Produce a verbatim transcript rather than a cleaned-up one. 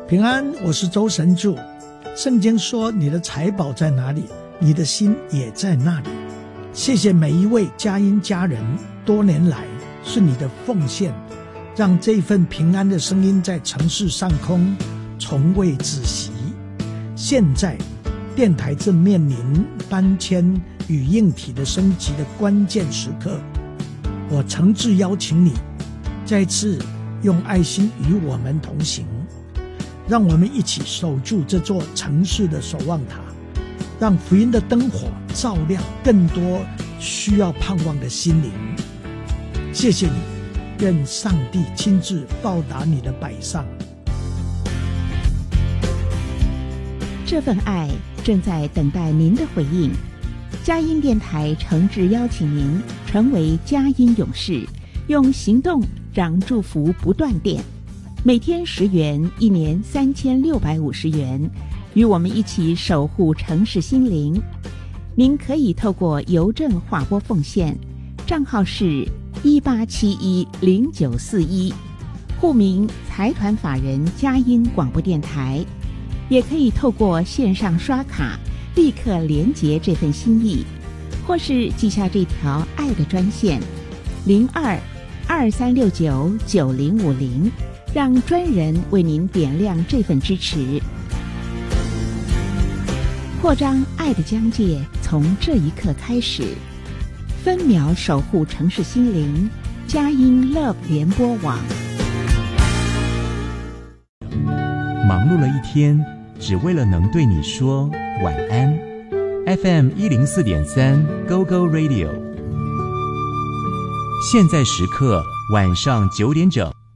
平安，我是周神助。圣经说，你的财宝在哪里，你的心也在那里。谢谢每一位佳音家人多年来是你的奉献，让这份平安的声音在城市上空从未止息。现在电台正面临搬迁与硬体的升级的关键时刻，我诚挚邀请你再次用爱心与我们同行，让我们一起守住这座城市的守望塔，让福音的灯火照亮更多需要盼望的心灵。谢谢你，愿上帝亲自报答你的摆上。 这份爱正在等待您的回应。佳音电台诚挚邀请您成为佳音勇士，用行动让祝福不断电。每天十元，一年三千六百五十元，与我们一起守护城市心灵。您可以透过邮政划拨奉献，账号是一八七一零九四一，户名财团法人佳音广播电台。也可以透过线上刷卡立刻连结这份心意，或是记下这条爱的专线零二二三六九九零五零，让专人为您点亮这份支持。扩张爱的疆界从这一刻开始，分秒守护城市心灵，佳音 Love 联播网。 忙碌了一天，只为了能对你说晚安。 F M 一零四点三 Go Go Radio， 现在时刻晚上九点整。